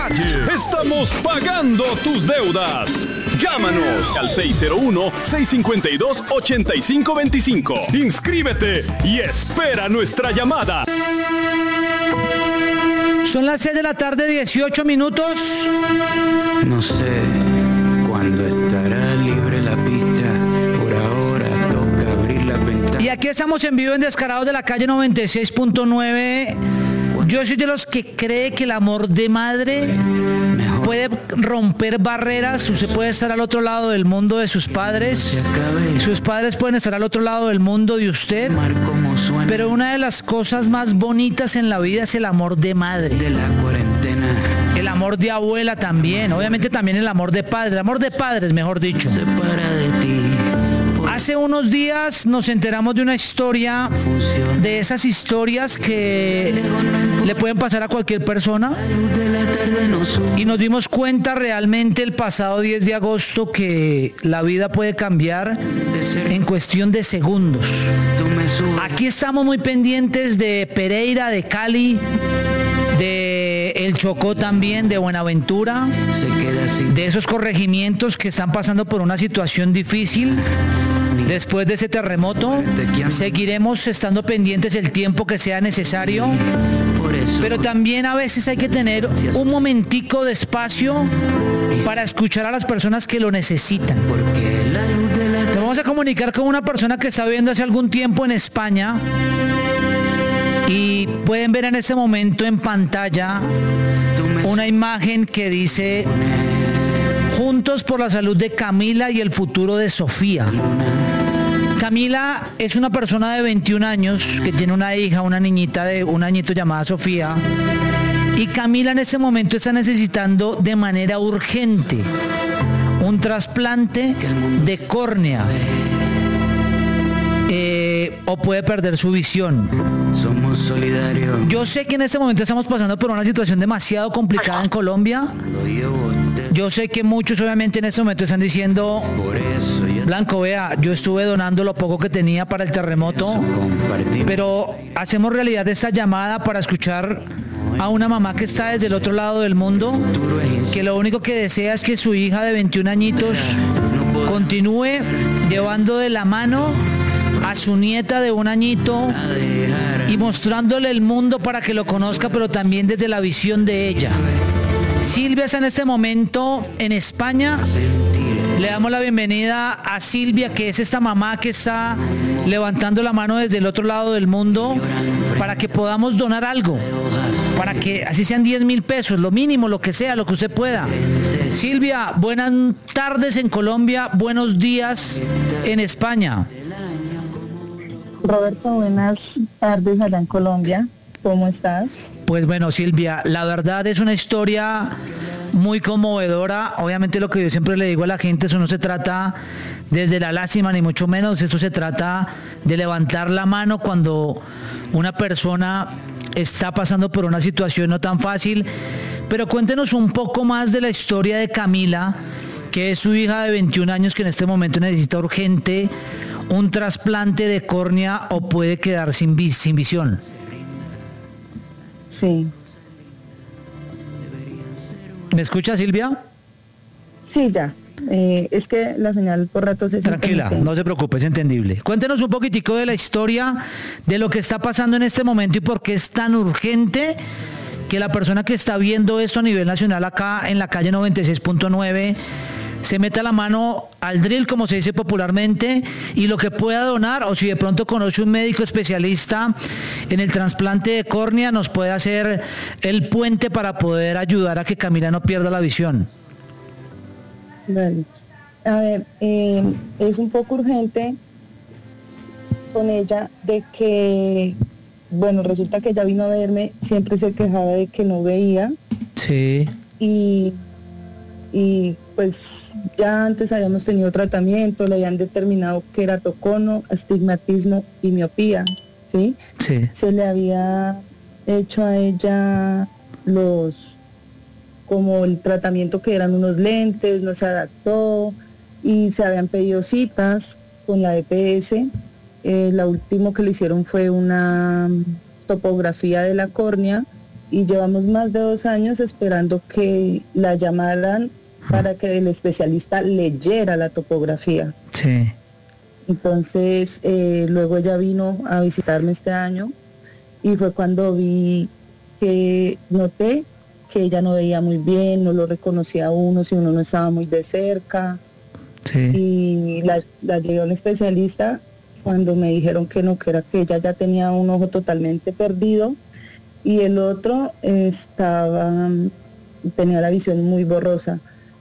calle. Estamos pagando tus deudas. Llámanos al 601-652-8525. Inscríbete y espera nuestra llamada. Son las 6 de la tarde, 18 minutos. No sé cuándo estará libre la pista. Por ahora toca abrir la ventana. Y aquí estamos en vivo en Descarados de la calle 96.9. Yo soy de los que cree que el amor de madre puede romper barreras. Usted puede estar al otro lado del mundo de sus padres. Sus padres pueden estar al otro lado del mundo de usted. Pero una de las cosas más bonitas en la vida es el amor de madre. De la cuarentena. El amor de abuela también. Obviamente también el amor de padre. El amor de padres, mejor dicho. Separa de ti. Hace unos días nos enteramos de una historia, de esas historias que le pueden pasar a cualquier persona, y nos dimos cuenta realmente el pasado 10 de agosto que la vida puede cambiar en cuestión de segundos. Aquí estamos muy pendientes de Pereira, de Cali, de El Chocó también, de Buenaventura, de esos corregimientos que están pasando por una situación difícil. Después de ese terremoto, seguiremos estando pendientes el tiempo que sea necesario, pero también a veces hay que tener un momentico de espacio para escuchar a las personas que lo necesitan. Nos vamos a comunicar con una persona que está viviendo hace algún tiempo en España, y pueden ver en este momento en pantalla una imagen que dice: Juntos por la salud de Camila y el futuro de Sofía. Camila es una persona de 21 años que tiene una hija, una niñita de un añito llamada Sofía. Y Camila en este momento está necesitando de manera urgente un trasplante de córnea. O puede perder su visión. Somos solidarios. Yo sé que en este momento estamos pasando por una situación demasiado complicada en Colombia. Yo sé que muchos obviamente en este momento están diciendo: Blanco, vea, yo estuve donando lo poco que tenía para el terremoto, pero hacemos realidad esta llamada para escuchar a una mamá que está desde el otro lado del mundo, que lo único que desea es que su hija de 21 añitos continúe llevando de la mano a su nieta de 1 añito y mostrándole el mundo para que lo conozca, pero también desde la visión de ella. Silvia está en este momento en España. Le damos la bienvenida a Silvia, que es esta mamá que está levantando la mano desde el otro lado del mundo para que podamos donar algo, para que así sean 10,000 pesos, lo mínimo, lo que sea, lo que usted pueda. Silvia, buenas tardes en Colombia, buenos días en España. Roberto, buenas tardes allá en Colombia. ¿Cómo estás? Pues bueno, Silvia, la verdad es una historia muy conmovedora. Obviamente lo que yo siempre le digo a la gente, eso no se trata desde la lástima ni mucho menos, esto se trata de levantar la mano cuando una persona está pasando por una situación no tan fácil. Pero cuéntenos un poco más de la historia de Camila, que es su hija de 21 años que en este momento necesita urgente un trasplante de córnea o puede quedar sin visión. Sí. ¿Me escucha, Silvia? Sí, ya. Es que la señal por ratos es... Tranquila, no se preocupe, es entendible. Cuéntenos un poquitico de la historia, de lo que está pasando en este momento y por qué es tan urgente que la persona que está viendo esto a nivel nacional acá en la calle 96.9 se meta la mano al drill, como se dice popularmente, y lo que pueda donar, o si de pronto conoce un médico especialista en el trasplante de córnea, nos puede hacer el puente para poder ayudar a que Camila no pierda la visión. Vale. A ver, es un poco urgente con ella de que, bueno, resulta que ella vino a verme, siempre se quejaba de que no veía. Sí. Y pues ya antes habíamos tenido tratamiento, le habían determinado que era tocono, astigmatismo y miopía, ¿sí? Sí. Se le había hecho a ella como el tratamiento que eran unos lentes, no se adaptó y se habían pedido citas con la EPS. La última que le hicieron fue una topografía de la córnea y llevamos más de 2 años esperando que la llamaran para que el especialista leyera la topografía. Sí. Entonces, luego ella vino a visitarme este año y fue cuando noté que ella no veía muy bien, no lo reconocía a uno si uno no estaba muy de cerca. Sí. Y la llevé a un especialista cuando me dijeron que no, que era que ella ya tenía un ojo totalmente perdido y el otro tenía la visión muy borrosa.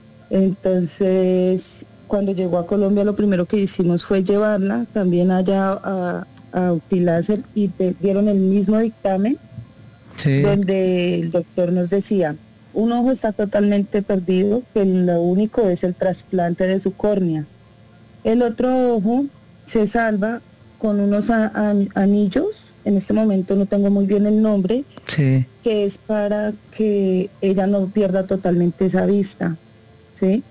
Entonces, cuando llegó a Colombia, lo primero que hicimos fue llevarla también allá a Utiláser y dieron el mismo dictamen, Sí. donde el doctor nos decía, un ojo está totalmente perdido, que lo único es el trasplante de su córnea. El otro ojo se salva con unos anillos, en este momento no tengo muy bien el nombre, Sí. que es para que ella no pierda totalmente esa vista, ¿sí?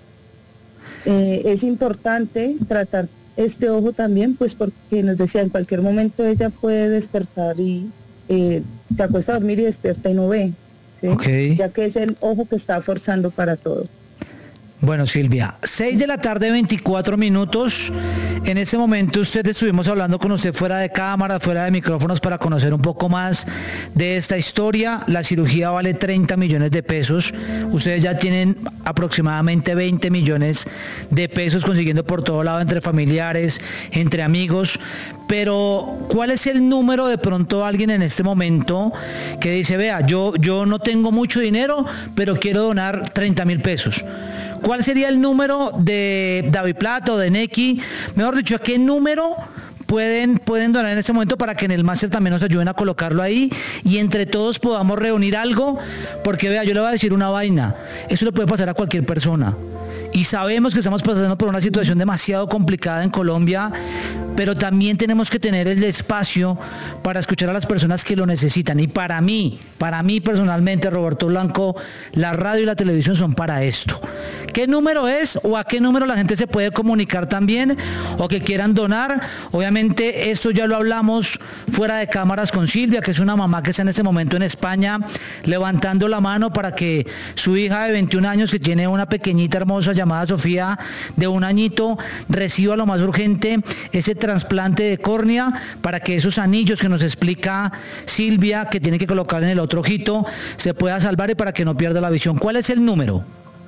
Es importante tratar este ojo también, pues porque nos decía, en cualquier momento ella puede despertar y se acuesta a dormir y despierta y no ve, ¿sí? Ok. Ya que es el ojo que está forzando para todo. Bueno, Silvia, 6 de la tarde, 24 minutos. En este momento estuvimos hablando con usted fuera de cámara, fuera de micrófonos para conocer un poco más de esta historia. La cirugía vale 30 millones de pesos. Ustedes ya tienen aproximadamente 20 millones de pesos consiguiendo por todo lado entre familiares, entre amigos. Pero, ¿cuál es el número de pronto alguien en este momento que dice, vea, yo no tengo mucho dinero, pero quiero donar 30,000 pesos? ¿Cuál sería el número de DaviPlata o de Nequi? Mejor dicho, ¿a qué número pueden donar en este momento para que en el máster también nos ayuden a colocarlo ahí y entre todos podamos reunir algo? Porque vea, yo le voy a decir una vaina, eso le puede pasar a cualquier persona. Y sabemos que estamos pasando por una situación demasiado complicada en Colombia, pero también tenemos que tener el espacio para escuchar a las personas que lo necesitan. Y para mí personalmente, Roberto Blanco, la radio y la televisión son para esto. ¿Qué número es o a qué número la gente se puede comunicar también o que quieran donar? Obviamente esto ya lo hablamos fuera de cámaras con Silvia, que es una mamá que está en este momento en España levantando la mano para que su hija de 21 años, que tiene una pequeñita hermosa llamada Sofía de 1 añito, reciba lo más urgente ese trasplante de córnea para que esos anillos que nos explica Silvia que tiene que colocar en el otro ojito se pueda salvar y para que no pierda la visión. ¿Cuál es el número?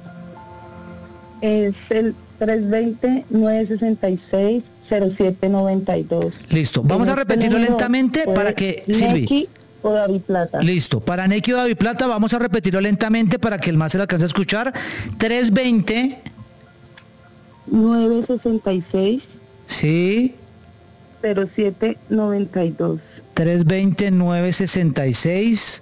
Es el 320-966-0792. Listo, vamos a repetirlo lentamente para que Silvia. Nequi o DaviPlata. Listo, para Nequi o DaviPlata vamos a repetirlo lentamente para que el más se lo alcance a escuchar. 320-966. Sí. 0792. 320-966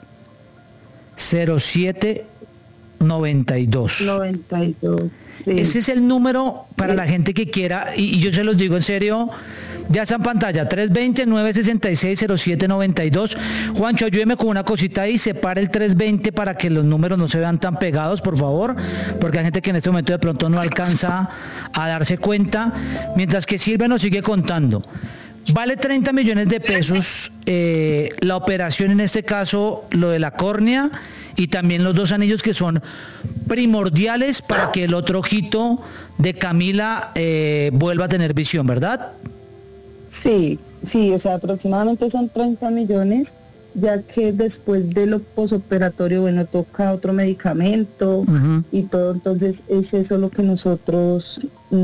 0792. 92. Sí. Ese es el número para la gente que quiera, y yo se los digo en serio, ya está en pantalla, 320-966-0792. Juancho, ayúdeme con una cosita ahí, separe el 320 para que los números no se vean tan pegados, por favor, porque hay gente que en este momento de pronto no alcanza a darse cuenta, mientras que Silvia nos sigue contando. Vale 30 millones de pesos la operación, en este caso lo de la córnea y también los 2 anillos que son primordiales para que el otro ojito de Camila vuelva a tener visión, ¿verdad? Sí, o sea, aproximadamente son 30 millones, ya que después de lo posoperatorio, bueno, toca otro medicamento y todo, entonces es eso lo que nosotros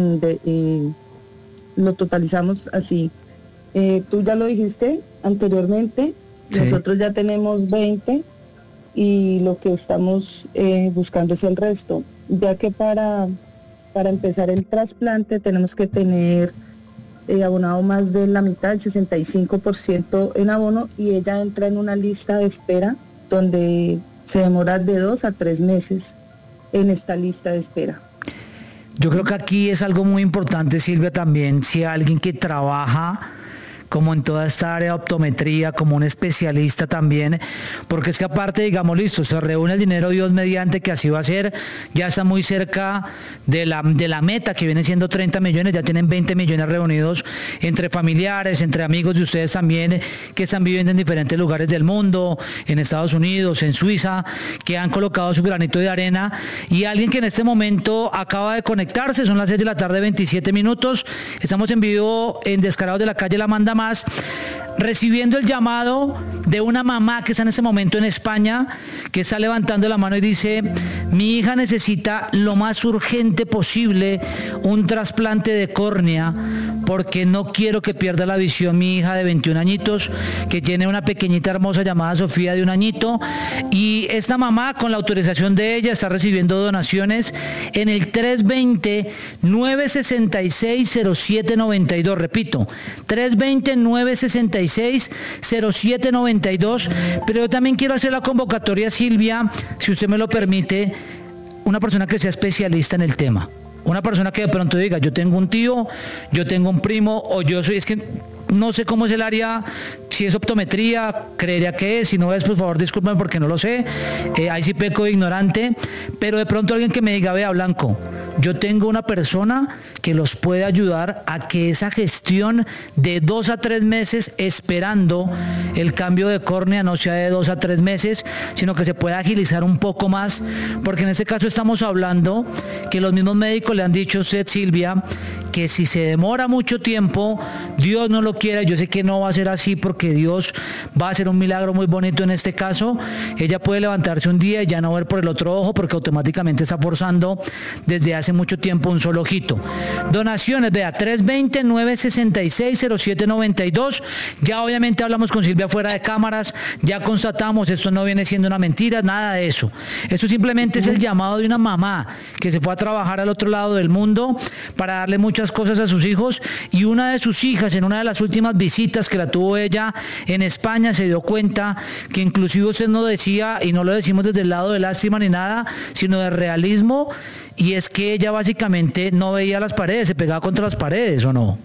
lo totalizamos así. Tú ya lo dijiste anteriormente, sí. Nosotros ya tenemos 20 y lo que estamos buscando es el resto, ya que para empezar el trasplante tenemos que tener abonado más de la mitad, el 65% en abono, y ella entra en una lista de espera donde se demora de 2 a 3 meses en esta lista de espera. Yo creo que aquí es algo muy importante, Silvia, también si alguien que trabaja como en toda esta área de optometría, como un especialista también, porque es que aparte, digamos, listo, se reúne el dinero Dios mediante, que así va a ser, ya está muy cerca de la meta que viene siendo 30 millones, ya tienen 20 millones reunidos entre familiares, entre amigos de ustedes también, que están viviendo en diferentes lugares del mundo, en Estados Unidos, en Suiza, que han colocado su granito de arena, y alguien que en este momento acaba de conectarse, son las 6 de la tarde, 27 minutos, estamos en vivo en Descarados de la calle La Manda Más, recibiendo el llamado de una mamá que está en este momento en España, que está levantando la mano y dice: mi hija necesita lo más urgente posible un trasplante de córnea, porque no quiero que pierda la visión mi hija de 21 añitos, que tiene una pequeñita hermosa llamada Sofía de 1 añito, y esta mamá, con la autorización de ella, está recibiendo donaciones en el 320-966-0792, repito, 320-966-0792, pero yo también quiero hacer la convocatoria, Silvia, si usted me lo permite, una persona que sea especialista en el tema. Una persona que de pronto diga: yo tengo un tío, yo tengo un primo, o yo soy, es que no sé cómo es el área, si es optometría, creería que es, si no es, por favor, discúlpame porque no lo sé, ahí sí peco de ignorante, pero de pronto alguien que me diga: vea, Blanco, yo tengo una persona que los puede ayudar a que esa gestión de 2 a 3 meses esperando el cambio de córnea no sea de 2 a 3 meses, sino que se pueda agilizar un poco más, porque en este caso estamos hablando que los mismos médicos le han dicho a usted, Silvia, que si se demora mucho tiempo, Dios no lo quiera, yo sé que no va a ser así, porque Dios va a hacer un milagro muy bonito en este caso. Ella puede levantarse un día y ya no ver por el otro ojo, porque automáticamente está forzando desde hace mucho tiempo un solo ojito. Donaciones, vea, 320-966-0792. Ya obviamente hablamos con Silvia fuera de cámaras, ya constatamos, esto no viene siendo una mentira, nada de eso. Esto simplemente es el llamado de una mamá que se fue a trabajar al otro lado del mundo para darle muchas cosas a sus hijos, y una de sus hijas, en una de las últimas visitas que la tuvo ella en España, se dio cuenta que inclusive usted no decía, y no lo decimos desde el lado de lástima ni nada, sino de realismo, y es que ella básicamente no veía las paredes, se pegaba contra las paredes, ¿o no?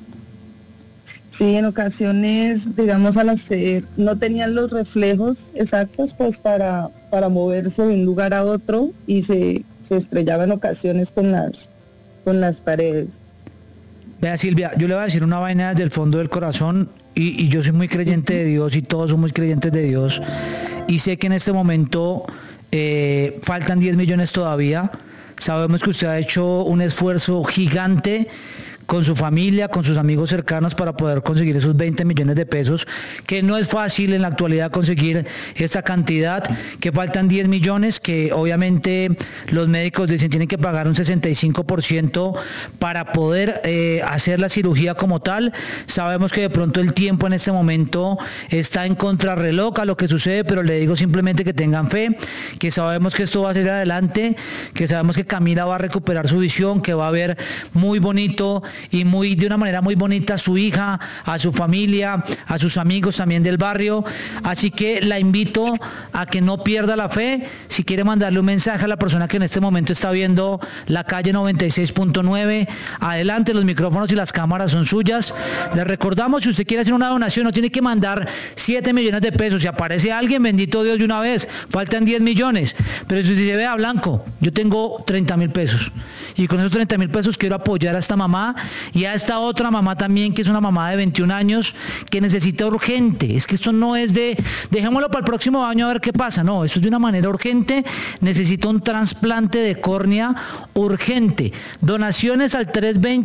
Sí, en ocasiones, digamos, al hacer, no tenían los reflejos exactos pues para moverse de un lugar a otro, y se estrellaba en ocasiones con las paredes. Vea, Silvia, yo le voy a decir una vaina desde el fondo del corazón, y yo soy muy creyente de Dios, y todos somos creyentes de Dios, y sé que en este momento faltan 10 millones todavía. Sabemos que usted ha hecho un esfuerzo gigante con su familia, con sus amigos cercanos, para poder conseguir esos 20 millones de pesos, que no es fácil en la actualidad conseguir esta cantidad, que faltan 10 millones, que obviamente los médicos dicen tienen que pagar un 65% para poder hacer la cirugía como tal. Sabemos que de pronto el tiempo en este momento está en contrarreloj a lo que sucede, pero le digo simplemente que tengan fe, que sabemos que esto va a salir adelante, que sabemos que Camila va a recuperar su visión, que va a ver muy bonito y de una manera muy bonita a su hija, a su familia, a sus amigos también del barrio. Así que la invito a que no pierda la fe. Si quiere mandarle un mensaje a la persona que en este momento está viendo la calle 96.9, adelante, los micrófonos y las cámaras son suyas. Le recordamos, si usted quiere hacer una donación, no tiene que mandar 7 millones de pesos. Si aparece alguien, bendito Dios, de una vez, faltan 10 millones. Pero si usted dice: vea, Blanco, yo tengo 30,000 pesos, y con esos 30,000 pesos quiero apoyar a esta mamá y a esta otra mamá también, que es una mamá de 21 años que necesita urgente. Es que esto no es de dejémoslo para el próximo año a ver qué pasa, no, esto es de una manera urgente. Necesita un trasplante de córnea urgente. Donaciones al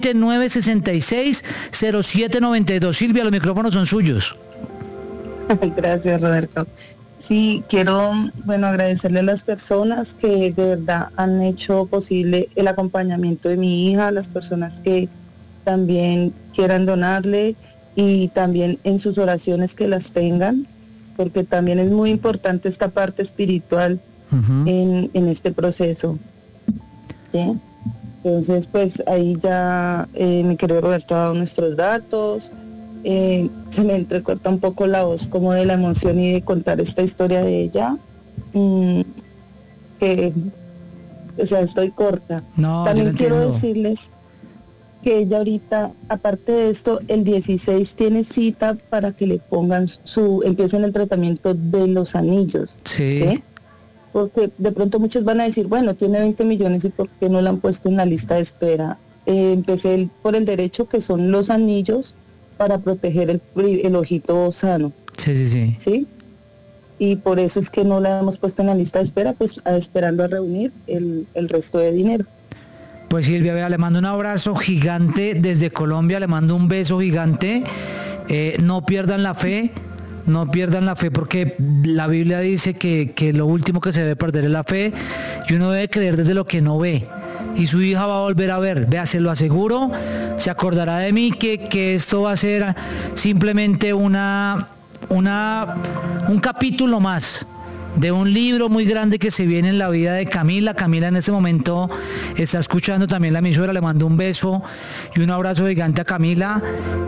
320-966-0792. Silvia, los micrófonos son suyos. Gracias, Roberto. Sí, quiero, agradecerle a las personas que de verdad han hecho posible el acompañamiento de mi hija, a las personas que también quieran donarle, y también en sus oraciones que las tengan, porque también es muy importante esta parte espiritual en este proceso. ¿Sí? Entonces, pues ahí ya mi querido Roberto ha dado nuestros datos. Se me entrecorta un poco la voz como de la emoción y de contar esta historia de ella, estoy corta. No, también quiero decirles que ella ahorita, aparte de esto, el 16 tiene cita para que le pongan empiecen el tratamiento de los anillos. Sí. Porque de pronto muchos van a decir, bueno, tiene 20 millones y ¿por qué no la han puesto en la lista de espera? Empecé por el derecho, que son los anillos para proteger el ojito sano. Sí. Y por eso es que no la hemos puesto en la lista de espera, pues esperando a reunir el resto de dinero. Pues Silvia, vea, le mando un abrazo gigante desde Colombia, le mando un beso gigante. No pierdan la fe porque la Biblia dice que lo último que se debe perder es la fe y uno debe creer desde lo que no ve. Y su hija va a volver a ver, vea, se lo aseguro, se acordará de mí que esto va a ser simplemente un capítulo más de un libro muy grande que se viene en la vida de Camila. Camila en este momento está escuchando también la emisora, le mando un beso y un abrazo gigante a Camila.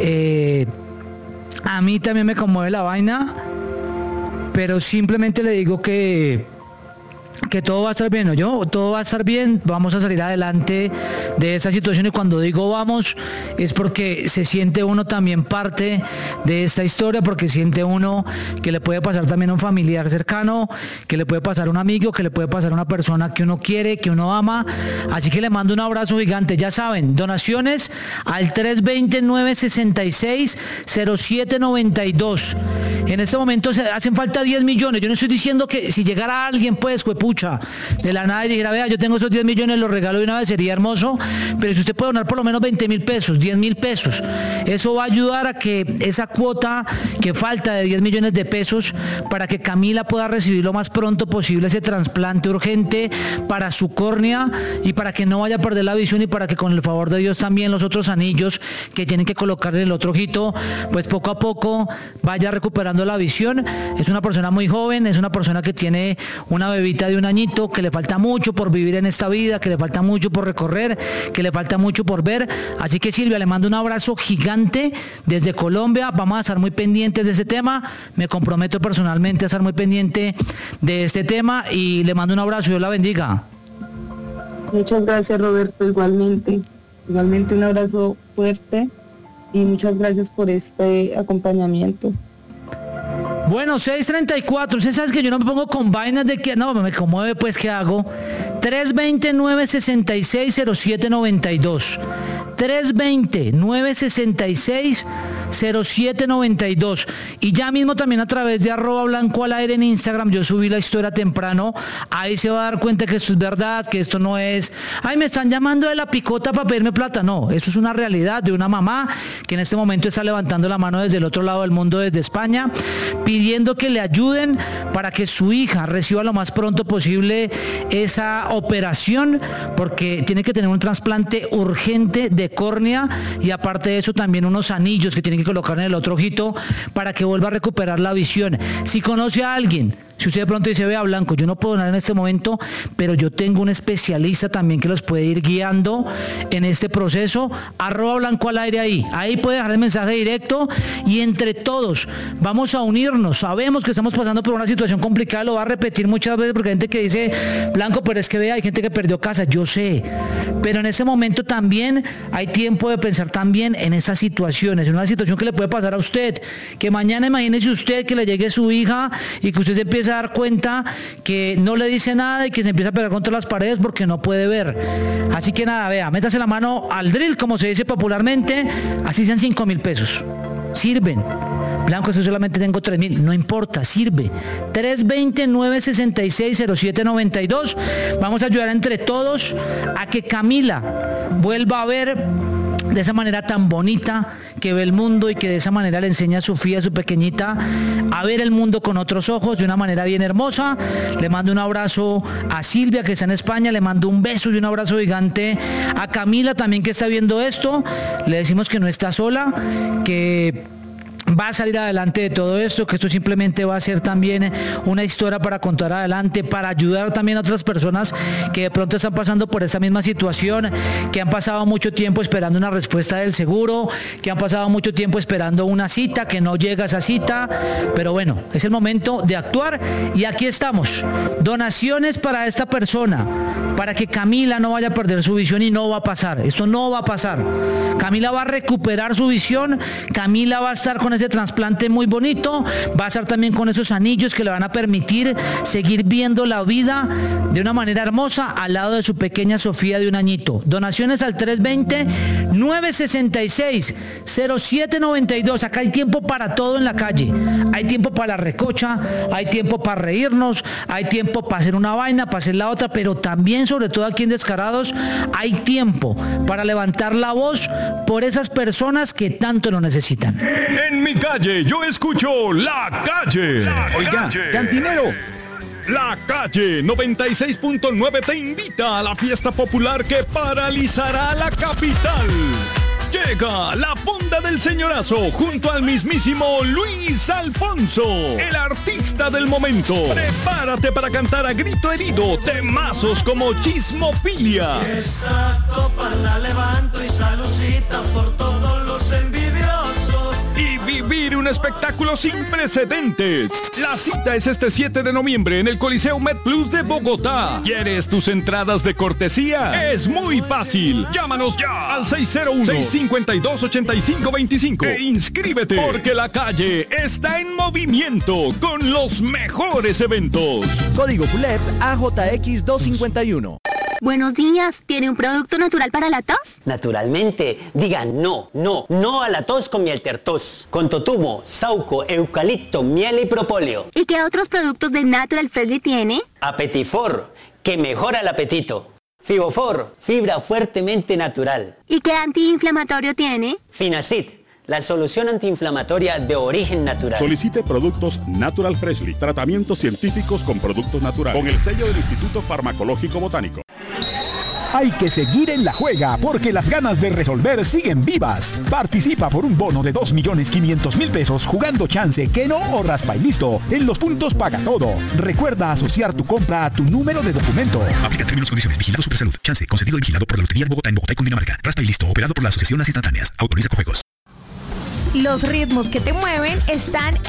A mí también me conmueve la vaina, pero simplemente le digo que todo va a estar bien, ¿no? Todo va a estar bien, vamos a salir adelante de esta situación, y cuando digo vamos es porque se siente uno también parte de esta historia, porque siente uno que le puede pasar también a un familiar cercano, que le puede pasar a un amigo, que le puede pasar a una persona que uno quiere, que uno ama, así que le mando un abrazo gigante. Ya saben, donaciones al 320-966-0792. En este momento hacen falta 10 millones, yo no estoy diciendo que si llegara alguien pues pucha, de la nada y dijera, vea, yo tengo esos 10 millones, los regalo de una vez, sería hermoso, pero si usted puede donar por lo menos 20,000 pesos, 10,000 pesos, eso va a ayudar a que esa cuota que falta de 10 millones de pesos, para que Camila pueda recibir lo más pronto posible ese trasplante urgente para su córnea y para que no vaya a perder la visión, y para que con el favor de Dios también los otros anillos que tienen que colocar en el otro ojito, pues poco a poco vaya recuperando la visión. Es una persona muy joven, es una persona que tiene una bebita de un añito, que le falta mucho por vivir en esta vida, que le falta mucho por recorrer, que le falta mucho por ver. Así que Silvia, le mando un abrazo gigante desde Colombia, vamos a estar muy pendientes de ese tema, me comprometo personalmente a estar muy pendiente de este tema y le mando un abrazo, Dios la bendiga. Muchas gracias, Roberto, igualmente un abrazo fuerte y muchas gracias por este acompañamiento. Bueno, 6:34, usted sabe que yo no me pongo con vainas de que, no, me conmueve, pues, ¿qué hago? 320-966-0792. 320-966-0792. Y ya mismo también a través de @BlancoAlAire en Instagram, yo subí la historia temprano, ahí se va a dar cuenta que esto es verdad, que esto no es, ay, me están llamando de la picota para pedirme plata. No, eso es una realidad de una mamá que en este momento está levantando la mano desde el otro lado del mundo, desde España, pidiendo que le ayuden para que su hija reciba lo más pronto posible esa operación, porque tiene que tener un trasplante urgente de córnea, y aparte de eso también unos anillos que tienen que colocar en el otro ojito para que vuelva a recuperar la visión. Si conoce a alguien, si usted de pronto dice, vea, Blanco, yo no puedo donar en este momento, pero yo tengo un especialista también que los puede ir guiando en este proceso, @BlancoAlAire ahí puede dejar el mensaje directo, y entre todos vamos a unirnos. Sabemos que estamos pasando por una situación complicada, lo voy a repetir muchas veces porque hay gente que dice, Blanco, pero es que vea, hay gente que perdió casa, yo sé, pero en ese momento también hay tiempo de pensar también en estas situaciones, en una situación que le puede pasar a usted, que mañana imagínese usted que le llegue su hija y que usted se empiece a dar cuenta que no le dice nada y que se empieza a pegar contra las paredes porque no puede ver. Así que nada, vea, métase la mano al drill, como se dice popularmente, así sean 5,000 pesos, sirven. Blanco, eso solamente tengo 3,000, no importa, sirve. 320-966-0792. Vamos a ayudar entre todos a que Camila vuelva a ver de esa manera tan bonita que ve el mundo, y que de esa manera le enseña a Sofía, su pequeñita, a ver el mundo con otros ojos, de una manera bien hermosa. Le mando un abrazo a Silvia, que está en España, le mando un beso y un abrazo gigante a Camila también, que está viendo esto. Le decimos que no está sola, que va a salir adelante de todo esto, que esto simplemente va a ser también una historia para contar adelante, para ayudar también a otras personas que de pronto están pasando por esta misma situación, que han pasado mucho tiempo esperando una respuesta del seguro, que han pasado mucho tiempo esperando una cita, que no llega esa cita, pero bueno, es el momento de actuar y aquí estamos. Donaciones para esta persona, para que Camila no vaya a perder su visión y no va a pasar, esto no va a pasar. Camila va a recuperar su visión, Camila va a estar con ese trasplante muy bonito, va a estar también con esos anillos que le van a permitir seguir viendo la vida de una manera hermosa al lado de su pequeña Sofía de 1 añito. Donaciones al 320-966-0792. Acá hay tiempo para todo en la calle. Hay tiempo para la recocha, hay tiempo para reírnos, hay tiempo para hacer una vaina, para hacer la otra, pero también, sobre todo aquí en Descarados, hay tiempo para levantar la voz por esas personas que tanto lo necesitan. En mi calle yo escucho La Calle. Oiga, cantinero. La Calle 96.9 te invita a la fiesta popular que paralizará la capital. Llega la Fonda del Señorazo junto al mismísimo Luis Alfonso, el artista del momento. Prepárate para cantar a grito herido temazos como Chismofilia. Esta copa la levanto y salucita por todos los envidiosos. Y vivir un espectáculo sin precedentes. La cita es este 7 de noviembre en el Coliseo MedPlus de Bogotá. ¿Quieres tus entradas de cortesía? Es muy fácil. Llámanos ya al 601-652-8525 e inscríbete, porque La Calle está en movimiento con los mejores eventos. Código FULEP AJX 251. Buenos días, ¿tiene un producto natural para la tos? Naturalmente, diga no a la tos con Mieltertos, con totumo, sauco, eucalipto, miel y propóleo. ¿Y qué otros productos de Natural Freshly tiene? Apetifor, que mejora el apetito. Fibofor, fibra fuertemente natural. ¿Y qué antiinflamatorio tiene? Finacid, la solución antiinflamatoria de origen natural. Solicite productos Natural Freshly, tratamientos científicos con productos naturales, con el sello del Instituto Farmacológico Botánico. Hay que seguir en la juega porque las ganas de resolver siguen vivas. Participa por un bono de 2.500.000 pesos jugando Chance, Keno o Raspa y Listo. En los puntos paga todo. Recuerda asociar tu compra a tu número de documento. Aplica términos y condiciones. Vigilado Supersalud. Chance, concedido y vigilado por la Lotería de Bogotá en Bogotá y Cundinamarca. Raspa y Listo, operado por la Asociación Las Instantáneas. Autoriza Cojuegos. Los ritmos que te mueven están